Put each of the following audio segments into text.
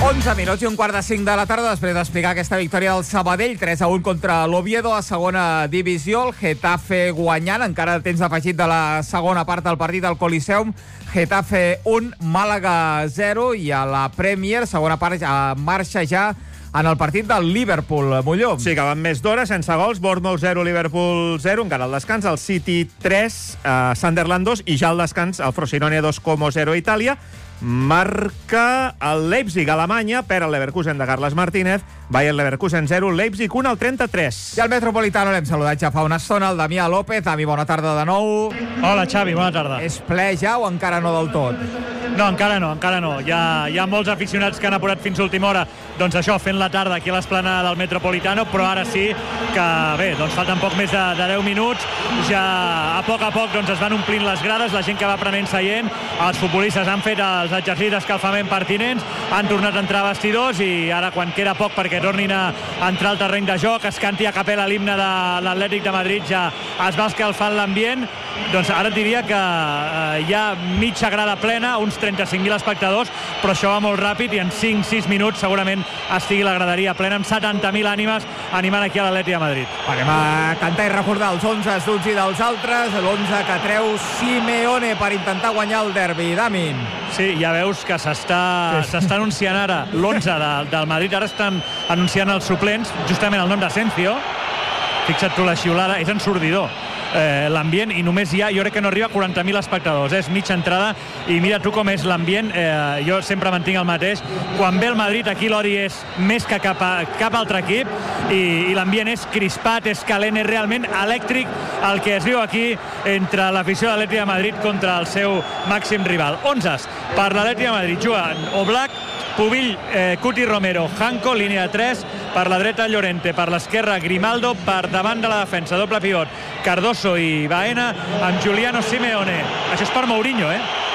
11 minuts i un quart de 5 de la tarda després d'explicar aquesta victòria del Sabadell 3-1 contra l'Oviedo a segona divisió. El Getafe guanyant, encara temps afegit de la segona part del partit al Coliseum. Getafe 1, Màlaga 0 i a la Premier, segona part, marxa ja en el partit del Liverpool. Molló. Sí, que van més d'hora, sense gols. Bournemouth 0, Liverpool 0, encara al descans. El City 3, Sunderland 2 i ja al descans el Frosinone 2-0 a Itàlia. Marca el Leipzig a Alemanya, per el Leverkusen de Carles Martínez. Bayern Leverkusen 0, Leipzig 1 al 33. I al Metropolitano l'hem saludat ja fa una estona, el Damià López. Dami, bona tarda de nou. Hola, Xavi, bona tarda. És ple ja o encara no del tot? No, encara no. Hi ha molts aficionats que han apurat fins a última hora, doncs això, fent la tarda aquí a l'esplanada del Metropolitano, però ara sí que, bé, doncs falten poc més de 10 minuts, ja a poc doncs es van omplint les grades, la gent que va prenent seient, els futbolistes han fet els exercicis d'escalfament pertinents, han tornat a entrar a vestidors i ara, quan queda poc perquè tornin a entrar al terreny de joc, es canti a capella l'himne de l'Atlètic de Madrid, ja es va escalfant l'ambient. Doncs ara et diria que hi ha mitja grada plena, uns 35.000 espectadors, però això va molt ràpid i en 5-6 minuts segurament estigui la graderia plena amb 70.000 ànimes animant aquí a l'Atlètic de Madrid. Anem a cantar i recordar els 11 d'uns i dels altres, l'11 que treu Simeone per intentar guanyar el derbi. Damin. Sí, ja veus que s'està anunciant ara l'11 del Madrid, ara estan anunciant els suplents, justament el nom d'Asensio. Fixa't tu la xiulada, és ensordidor l'ambient, i només jo crec que no arriba a 40.000 espectadors, és mitja entrada, i mira tu com és l'ambient. Jo sempre mantinc el mateix, quan ve el Madrid aquí l'odi és més que cap altre equip, i l'ambient és crispat, és calent, és realment elèctric el que es viu aquí entre l'afició de l'Atlètic de Madrid contra el seu màxim rival. 11 per l'Atlètic de Madrid, juguen Oblak, Pubill, Cuti Romero, Janko, línia de 3, per la dreta Llorente, per l'esquerra Grimaldo, per davant de la defensa, doble pivot, Cardoso i Baena, amb Giuliano Simeone. Això és per Mourinho,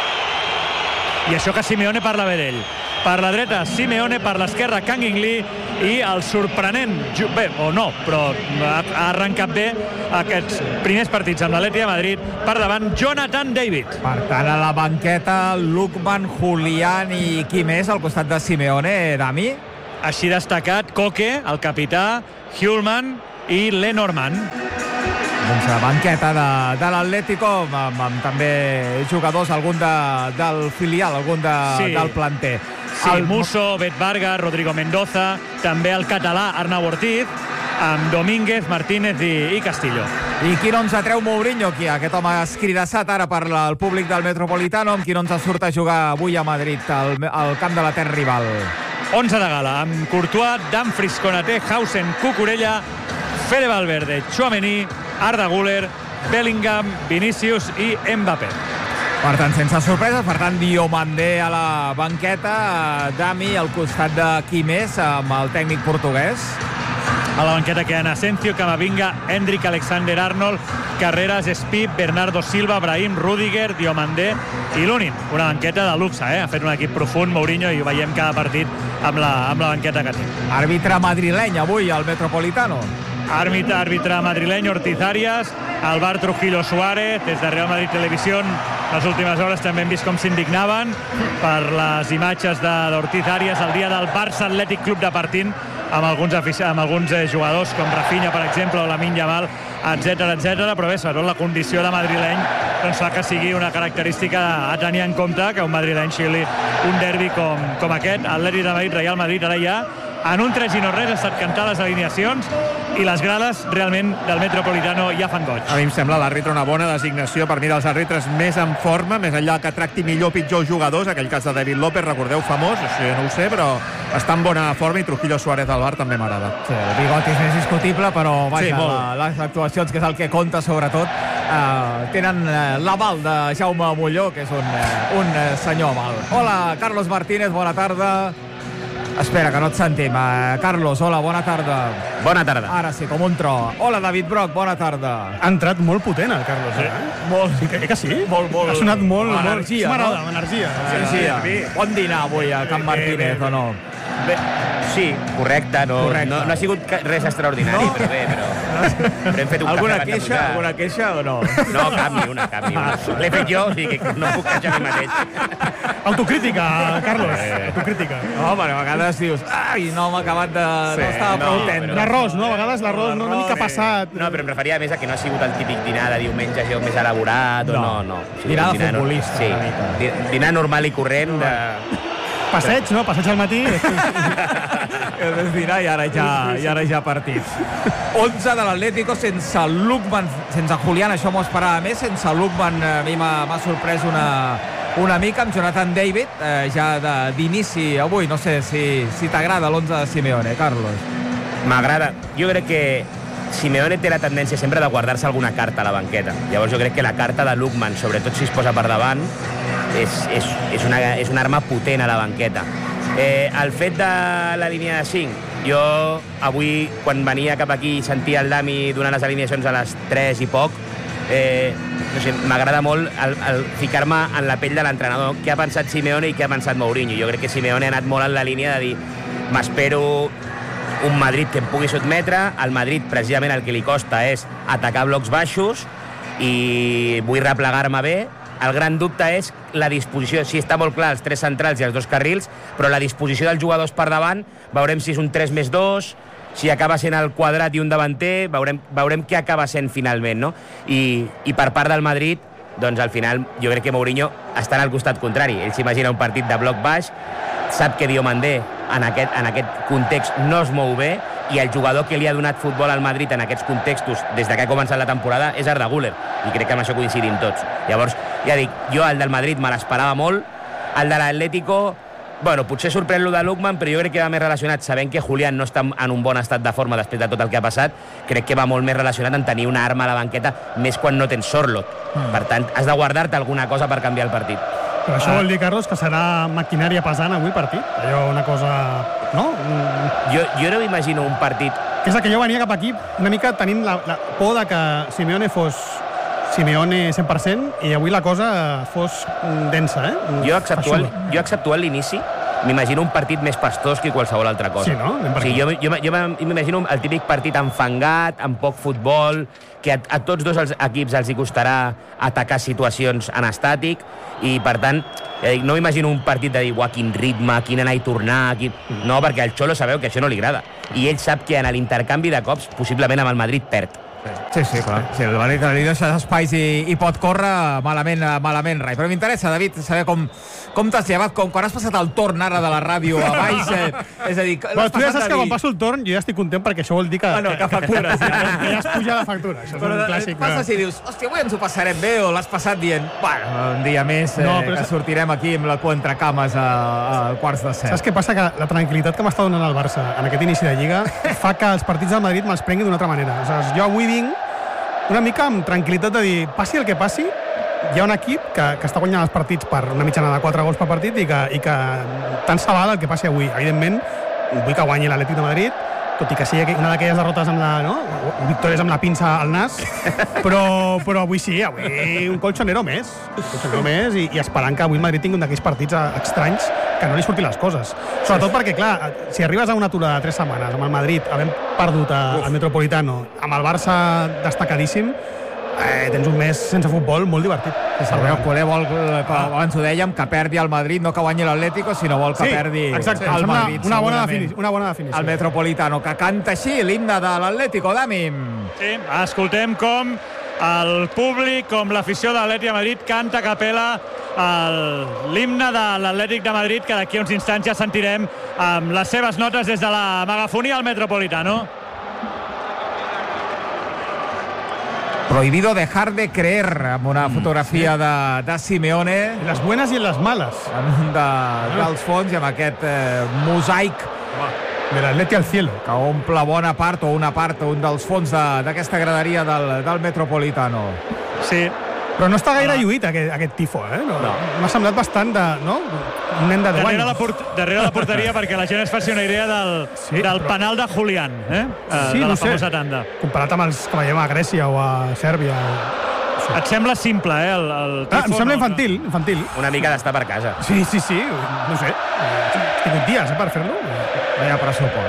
I això que Simeone parla bé d'ell. Per la dreta, Simeone, per l'esquerra, Kang In-lee, i el sorprenent, bé, o no, però ha arrencat bé aquests primers partits amb l'Atlètic de Madrid, per davant, Jonathan David. Per tant, a la banqueta, Lukman, Julián i qui més al costat de Simeone, Dami? Així destacat, Koke, el capità, Hjulman i Lenormand. Doncs la banqueta de l'Atlético, amb també jugadors, algun del filial, algun del planter. Sí, Musso, Bet Vargas, Rodrigo Mendoza, també el català Arnau Ortiz, amb Domínguez, Martínez i Castillo. I quin 11 treu Mourinho aquí? Aquest home escridassat ara per al públic del Metropolitano, amb quin 11 surt a jugar avui a Madrid, al camp de la terra rival. 11 de gala, amb Courtois, Dumfries, Konaté, Hausen, Cucurella, Fede Valverde, Tchouaméni, Arda Güler, Bellingham, Vinícius i Mbappé. Per tant, sense sorpreses, per tant, Diomandé a la banqueta, Dami al costat de qui més, amb el tècnic portuguès? A la banqueta queden Asensio, Camavinga, Hendrik, Alexander-Arnold, Carreras, Spip, Bernardo Silva, Brahim, Rüdiger, Diomandé i Lunin. Una banqueta de luxe, Ha fet un equip profund, Mourinho, i ho veiem cada partit amb la banqueta que té. Àrbitre madrileny avui al Metropolitano. Àrbitre madrileny, Ortiz Arias, el bar Trujillo Suárez, des de Real Madrid Televisión. Les últimes hores també hem vist com s'indignaven per les imatges d'Ortiz Arias el dia del Barça Atlètic Club de Partín, amb alguns jugadors com Rafinha, per exemple, o Lamine Yamal, etc. Però bé, sobretot la condició de madrileny doncs fa que sigui una característica a tenir en compte que un madrileny xiuli un derbi com aquest. Atlètic de Madrid, Real Madrid, ara ja en un 3-0 ha estat cantar les alineacions i les grades realment del Metropolitano ja fan goig. A mi em sembla l'àrbitre una bona designació per mi dels àrbitres més en forma, més enllà que tracti millor o pitjor jugadors, aquell cas de David López, recordeu, famós, això ja no ho sé, però està en bona forma, i Trujillo Suárez al bar també m'agrada. Sí, el bigoti és més discutible, però vaja, sí, les actuacions, que és el que compta sobretot, tenen l'aval de Jaume Molló, que és un senyor aval. Hola, Carlos Martínez, bona tarda. Espera, que no et sentim. Carlos, hola, bona tarda. Bona tarda. Ara sí, com un tro. Hola, David Broc, bona tarda. Ha entrat molt potent, el Carlos, Molt. Sí, que sí? Molt. Ha sonat molt. Amb energia, m'agrada, no? amb energia. Sí. Bon dinar avui a Can Martínez, o no? Bé, sí, correcte. No ha sigut res extraordinari, però bé. Però hem fet un Alguna cafè queixa? Alguna queixa o no? No, cap ni una. L'he fet jo, o sigui que no puc queixar a mi mateix. Autocrítica, Carlos. Autocrítica. Home, a vegades dius, ai, no m'ha acabat de... no estava prou tendre. L'arròs, no? A vegades l'arròs una mica passat. No, però em referia més a que no ha sigut el típic dinar de diumenge allò més elaborat, o no. O sigui, Dinar de futbolista, Sí, una mica. dinar normal i corrent de... Passeig, no? Passeig al matí. És dinar i ara ja partits. 11 de l'Atlético sense Lookman, sense Julián, això m'ho esperava més, sense Lookman a mi m'ha sorprès una mica, amb Jonathan David, ja d'inici avui. No sé si t'agrada l'11 de Simeone, Carlos. M'agrada. Jo crec que Simeone té la tendència sempre de guardar-se alguna carta a la banqueta. Llavors jo crec que la carta de Lookman, sobretot si es posa per davant, és una arma potent a la banqueta. El fet de la línia de 5, jo avui, quan venia cap aquí, sentia el Dami donant les alineacions a les 3 i poc, no sé, m'agrada molt el ficar-me en la pell de l'entrenador. Què ha pensat Simeone i què ha pensat Mourinho? Jo crec que Simeone ha anat molt en la línia de dir m'espero un Madrid que em pugui sotmetre. Al Madrid, precisament, el que li costa és atacar blocs baixos i vull replegar-me bé. El gran dubte és la disposició. Sí, està molt clar, els 3 centrals i els 2 carrils, però la disposició dels jugadors per davant, veurem si és un 3+2, si acaba sent el quadrat i un davanter, veurem què acaba sent finalment, no? I per part del Madrid, doncs al final jo crec que Mourinho està al costat contrari. Ell s'imagina un partit de bloc baix, sap que Diomandé en aquest context no es mou bé, i el jugador que li ha donat futbol al Madrid en aquests contextos des que ha començat la temporada és Arda Güler, i crec que amb això coincidim tots. Llavors, ja dic, jo el del Madrid me l'esperava molt, el de l'Atlético, bueno, potser sorprèn lo de Lookman, però jo crec que va més relacionat, sabent que Julián no està en un bon estat de forma després de tot el que ha passat, crec que va molt més relacionat en tenir una arma a la banqueta, més quan no tens Sorloth. Per tant, has de guardar-te alguna cosa per canviar el partit. Però això vol dir, Carlos, que serà maquinària pesant avui partit? Allò, una cosa... No? Jo no m'imagino un partit... Que és que jo venia cap aquí una mica tenint la por de que Simeone fos Simeone 100% i avui la cosa fos densa, eh? Jo, exceptuant l'inici, m'imagino un partit més pastós que qualsevol altra cosa. Sí, no? O sigui, jo m'imagino el típic partit enfangat, amb poc futbol, que a tots dos els equips els hi costarà atacar situacions en estàtic, i per tant, no m'imagino un partit de dir, quin ritme, quin anar i tornar... No, perquè al Xolo sabeu que això no li agrada. I ell sap que en l'intercanvi de cops, possiblement amb el Madrid perd. Sí, clar. Si el Madrid li deixa espais i pot córrer, malament rai. Però m'interessa, David, saber com t'has llevat, quan has passat el torn ara de la ràdio a baix. És a dir, bueno, tu ja saps que quan passo el torn jo ja estic content perquè això vol dir que factura. Que ja es puja la factura. Això és un clàssic. Passes i dius, hòstia, avui ens ho passarem bé, o l'has passat dient, bueno, un dia més que sortirem aquí amb la cua entre cames a quarts de 7. Saps què passa? Que la tranquil·litat que m'està donant el Barça en aquest inici de Lliga fa que els partits del Madrid me'ls prengui d'una altra manera. O sigui, jo avui una mica amb tranquil·litat de dir, passi el que passi, hi ha un equip que està guanyant els partits per una mitjana de 4 gols per partit i que tant se val el que passi avui. Evidentment, vull que guanyi l'Atlètic de Madrid, tot i que sigui una d'aquelles derrotes amb victòries amb la pinça al nas, però avui sí, avui un colchonero més i esperant que avui el Madrid tingui un d'aquells partits estranys que no li surtin les coses. Sobretot perquè, clar, si arribes a una aturada de 3 setmanes amb el Madrid, havent perdut al Metropolitano, amb el Barça destacadíssim, tens un mes sense futbol molt divertit. El meu culer vol, abans ho dèiem, que perdi el Madrid, no que guanyi l'Atlético, sinó vol que perdi el Madrid. Una bona definició. El Metropolitano, que canta així l'himne de l'Atlético, Dami. Sí, escoltem com el públic, com l'afició de l'Atlètic de Madrid canta a capella l'himne de l'Atlètic de Madrid, que d'aquí a uns instants ja sentirem amb les seves notes des de la megafonia al Metropolitano. Prohibido dejar de creer, amb una fotografia de Simeone. En les buenas i en les males. En un dels fons i amb aquest mosaic de l'Atleti al cielo, que omple bona part o una part, un dels fons d'aquesta graderia del Metropolitano. Sí. Però no està gaire lluït aquest tifo, eh? M'ha semblat bastant un nen de 10 anys. Darrere la porteria, perquè la gent es faci una idea del penal de Julián, de la famosa tanda. Comparat amb els que veiem a Grècia o a Sèrbia, Et sembla simple, Em sembla infantil. Una mica d'estar per casa. Sí. No sé. He tingut dies per fer-lo. No hi ha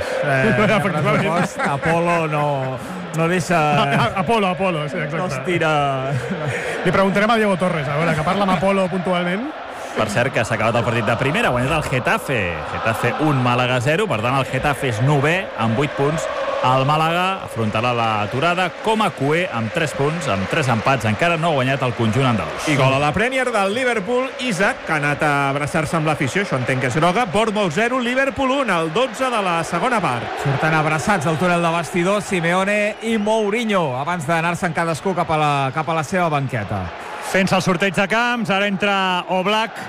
pressupost. Apolo no deixa... Apolo, sí, exacte. No es tira... Li preguntarem a Diego Torres, a veure, que parla amb Apolo puntualment. Per cert, que s'ha acabat el partit de primera, ha guanyat el Getafe. Getafe 1, Màlaga 0, per tant el Getafe és 9è amb 8 punts. El Màlaga afrontarà l'aturada com a cué amb 3 punts, amb 3 empats. Encara no ha guanyat el conjunt andalús. I gol a la Premier del Liverpool, Isaac, que ha anat a abraçar-se amb l'afició, això entenc que és groga. Bournemouth 0, Liverpool 1, el 12 de la segona part. Surten abraçats al túnel de vestidors Simeone i Mourinho abans d'anar-se'n cadascú cap a la seva banqueta. Fent-se el sorteig de camps, ara entra Oblak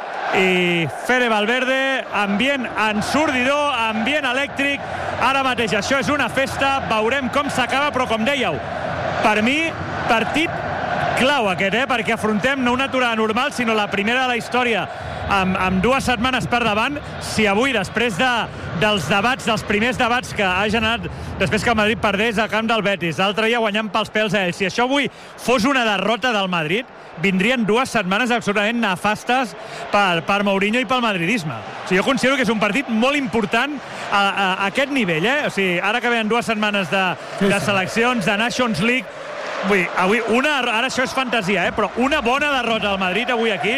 i Fede Valverde, ambient ensordidor, ambient elèctric, ara mateix això és una festa, veurem com s'acaba, però com dèieu, per mi, partit clau aquest, perquè afrontem no una aturada normal, sinó la primera de la història, amb 2 setmanes per davant. Si avui, després dels debats, dels primers debats que ha generat després que el Madrid perdés al camp del Betis, l'altre dia guanyant pels pèls a ell, si això avui fos una derrota del Madrid, vindrien 2 setmanes absolutament nefastes per Mourinho i pel madridisme. O sigui, jo considero que és un partit molt important a aquest nivell, O sigui, ara que venen 2 setmanes de seleccions, de Nations League, vull dir, avui ara això és fantasia, però una bona derrota del Madrid avui aquí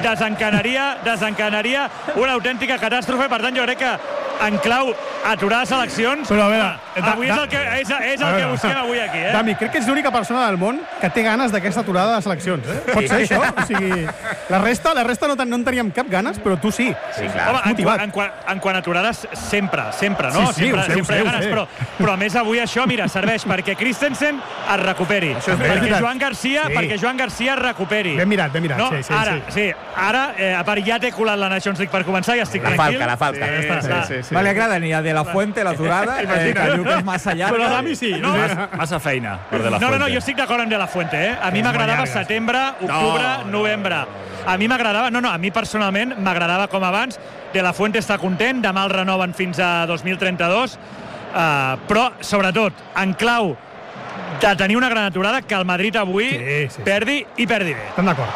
desencadenaria una autèntica catàstrofe. Per tant, jo crec que en clau aturar les eleccions, però a veure, avui és el que busquem avui aquí. Dami, crec que ets l'única persona del món que té ganes d'aquesta aturada de les eleccions. Pot ser això? O sigui, la resta no en teníem cap ganes, però tu sí. Sí, clar. Home, en quant a aturades, sempre, no? Sí, sempre hi ha ganes, però a més avui això, mira, serveix perquè Christensen es recuperi, perquè Joan Garcia es recuperi. Ben mirat, no? Sí. Ara, a part, ja t'he colat la Nations League per començar, ja estic tranquil. La falca. Sí. Me agrada ni a De La Fuente l'aturada, que diu que és massa llarga. Però Dami sí. Massa feina per De La Fuente. No, jo estic d'acord amb De La Fuente. A mi m'agradava setembre, octubre, novembre. A mi m'agradava, a mi personalment m'agradava com abans. De La Fuente està content, demà el renoven fins a 2032, però sobretot en clau de tenir una gran aturada, que el Madrid avui perdi i perdi bé. Estem d'acord.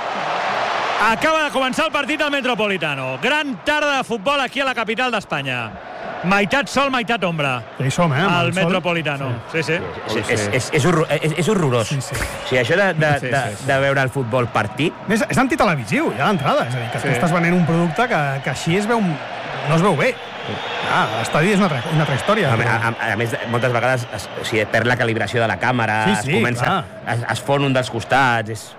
Acaba de començar el partit al Metropolitano. Gran tarda de futbol aquí a la capital d'Espanya. Meitat sol, meitat ombra. Ja hi som, al Metropolitano. Sí. És horrorós. Sí. O sigui, això de veure el futbol partit... És antitelevisiu, ja d'entrada. És a dir, que tu estàs venent un producte que així no es veu bé. L'estadi és una altra història. A més, moltes vegades perd la calibració de la càmera, es fon un dels costats...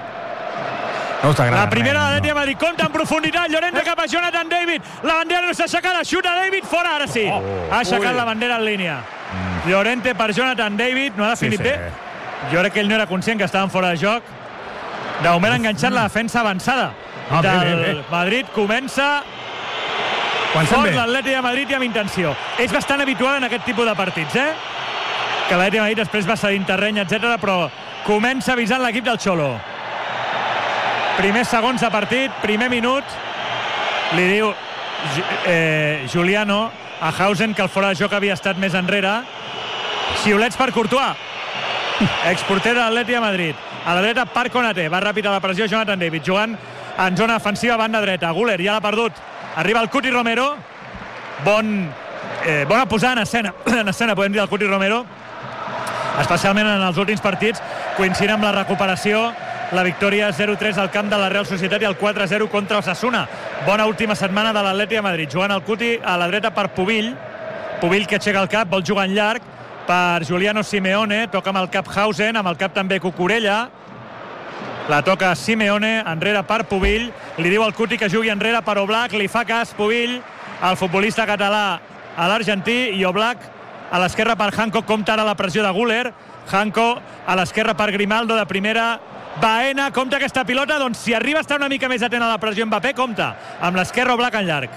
La primera de l'Atlètic de Madrid, compta en profunditat, Llorente cap a Jonathan David, la bandera no s'ha aixecat, xuta David, fora, ara sí. Ha aixecat la bandera en línia. Llorente per Jonathan David, no ha definit bé. Jo crec que ell no era conscient que estaven fora de joc. De moment ha enganxat la defensa avançada del Madrid. Comença fort l'Atlètic de Madrid i amb intenció. És bastant habitual en aquest tipus de partits, que l'Atlètic de Madrid després va cedint terreny, etc, però comença avisant l'equip del Xolo. Primers segons de partit, primer minut, li diu Juliano a Hausen que el fora de joc havia estat més enrere. Xiulets per Courtois, exporter de l'Atlètic de Madrid. A la dreta, Park Konaté, va ràpid a la pressió Jonathan David, jugant en zona defensiva, banda dreta. Guller ja l'ha perdut, arriba el Cuti Romero, bona posada en escena, podem dir, del Cuti Romero, especialment en els últims partits, coincidint amb la recuperació. La victòria 0-3 al camp de la Real Societat i el 4-0 contra Osasuna. Bona última setmana de l'Atlètic de Madrid. Jugant el Cuti a la dreta per Pubill que aixeca el cap, vol jugar en llarg per Giuliano Simeone, toca amb el cap Hausen, amb el cap també Cucurella, la toca Simeone, enrere per Pubill, li diu al Cuti que jugui enrere per Oblak, li fa cas Pubill, el futbolista català a l'argentí, i Oblak a l'esquerra per Hanko, compta ara la pressió de Guller, Hanko a l'esquerra per Grimaldo, de primera Baena, compta aquesta pilota, doncs si arriba a estar una mica més atent a la pressió Mbappé, compta amb l'esquerra Oblak en llarg.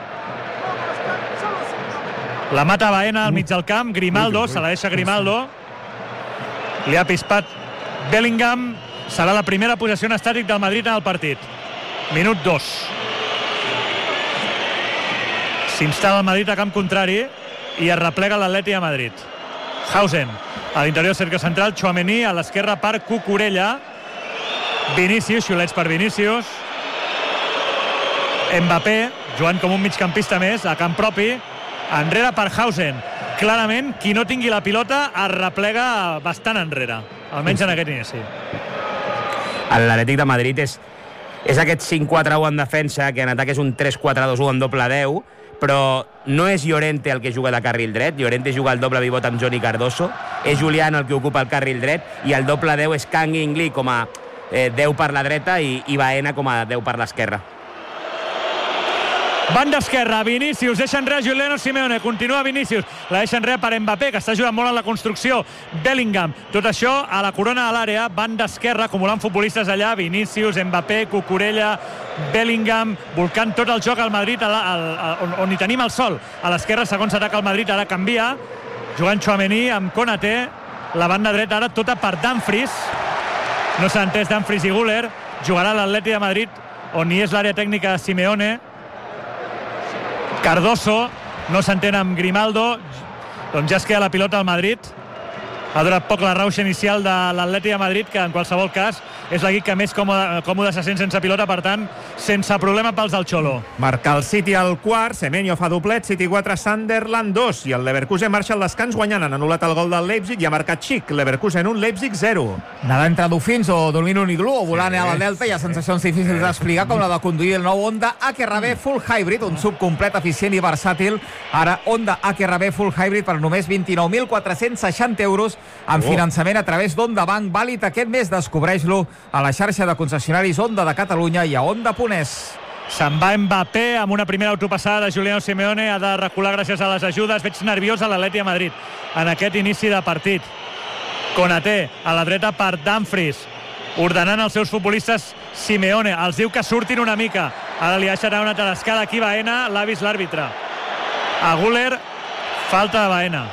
La mata Baena al mig del camp, Grimaldo, se la deixa Grimaldo, li ha pispat Bellingham, serà la primera possessió en estàtic del Madrid en el partit. Minut 2. S'instal·la el Madrid a camp contrari i es replega l'Atlètic de Madrid. Hausen, a l'interior cercle central, Tchouaméni, a l'esquerra per Cucurella, Vinícius, xiulets per Vinícius. Mbappé, jugant com un migcampista més, a camp propi. Enrere per Hausen. Clarament, qui no tingui la pilota es replega bastant enrere, almenys en aquest inici. L'Atlètic de Madrid és aquest 5-4-1 en defensa, que en atac és un 3-4-2-1 en doble 10, però no és Llorente el que juga de carril dret. Llorente juga el doble pivot amb Johnny Cardoso, és Julián el que ocupa el carril dret, i el doble 10 és Kang In-lee com a 10 per la dreta i Baena com a 10 per l'esquerra. Banda esquerra, Vinícius, deixa enrere Juliano Simeone, continua Vinícius, la deixa enrere per Mbappé, que està jugant molt en la construcció, Bellingham, tot això a la corona de l'àrea, banda esquerra, acumulant futbolistes allà, Vinícius, Mbappé, Cucurella, Bellingham, volcant tot el joc al Madrid, on hi tenim el sol, a l'esquerra, segons s'ataca el Madrid, ara canvia, jugant Tchouaméni amb Konaté, la banda dreta ara tota per Dumfries, no s'ha entès Dumfries i Güler, jugarà l'Atlètic de Madrid, on hi és l'àrea tècnica de Simeone, Cardoso, no s'entén amb Grimaldo, doncs ja es queda la pilota al Madrid. Ha durat poc la rauxa inicial de l'Atlètic de Madrid, que en qualsevol cas és l'equip que més còmode se sent sense pilota, per tant, sense problema pels del Xolo. Marca el City al quart, Semenyo fa doblet, City 4, Sunderland 2, i el Leverkusen marxa al descans guanyant. Han anul·lat el gol del Leipzig i ha marcat Schick, Leverkusen 1, Leipzig 0. Nedar entre dofins o dormint un iglú o volant a la Delta, hi ha sensacions difícils d'explicar, com la de conduir el nou Honda HRV Full Hybrid, un sub complet, eficient i versàtil. Ara Honda HRV Full Hybrid per només 29.460 euros amb finançament a través d'Honda Bank, vàlid aquest mes. Descobreix-lo a la xarxa de concessionaris Honda de Catalunya i a Honda.es. Se'n va Mbappé amb una primera autopassada de Juliano Simeone, ha de recular gràcies a les ajudes. Veig nerviós a l'Atlètic de Madrid en aquest inici de partit. Konaté a la dreta per Dumfries, ordenant els seus futbolistes Simeone, els diu que surtin una mica. Ara li ha deixat una tarascada aquí Baena, l'ha vist l'àrbitre. A Güler, falta de Baena.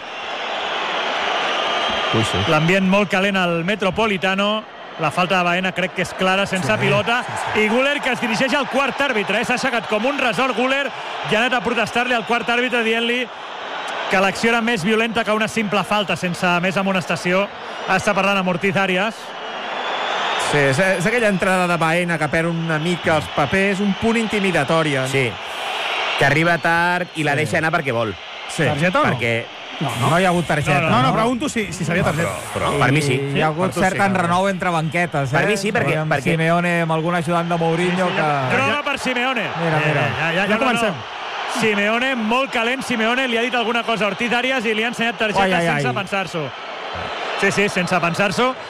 L'ambient molt calent al Metropolitano, la falta de Baena crec que és clara, sense pilota, i Güler, que es dirigeix al quart àrbitre, s'ha aixecat com un resort Güler i ha anat a protestar-li al quart àrbitre dient-li que l'acció era més violenta que una simple falta, sense més amonestació. Està parlant amb Ortiz Arias. Sí, és aquella entrada de Baena que perd una mica els papers, un punt intimidatori. Sí, que arriba tard i la deixa anar perquè vol. Sí. Targeta o no? Perquè No hi ha hagut targeta. No, pregunto si seria targeta. però per mi sí. Hi ha hagut cert enrenou entre banquetes. Per mi sí, perquè Simeone amb algun ajudant de Mourinho que... Groga per Simeone. Mira. Ja comencem. Simeone, molt calent. Simeone li ha dit alguna cosa a Ortiz Arias i li ha ensenyat targeta sense pensar-s'ho. Sí, sense pensar-s'ho.